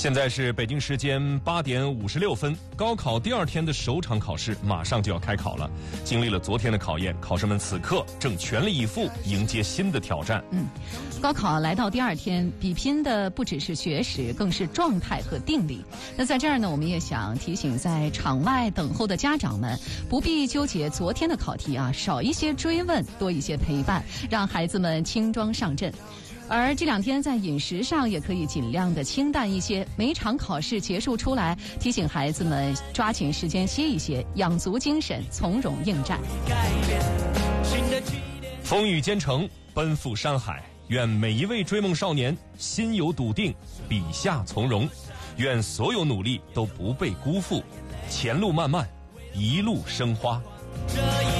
现在是北京时间8点56分，高考第2天的首场考试马上就要开考了。经历了昨天的考验，考生们此刻正全力以赴迎接新的挑战。 高考来到第2天，比拼的不只是学识，更是状态和定力。那在这儿呢，我们也想提醒在场外等候的家长们，不必纠结昨天的考题啊，少一些追问，多一些陪伴，让孩子们轻装上阵。而这2天在饮食上也可以尽量的清淡一些，每场考试结束出来，提醒孩子们抓紧时间歇一歇，养足精神，从容应战。 风雨兼程，奔赴山海，愿每一位追梦少年心有笃定，笔下从容，愿所有努力都不被辜负，前路漫漫，一路生花。